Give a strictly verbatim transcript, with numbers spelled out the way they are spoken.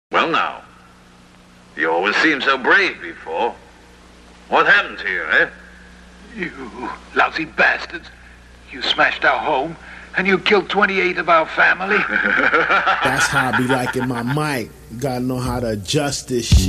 Well, now, you always seemed so brave before. What happened to you, eh? You lousy bastards. You smashed our home, and you killed twenty-eight of our family. That's how I be liking my mic. You gotta know how to adjust this shit.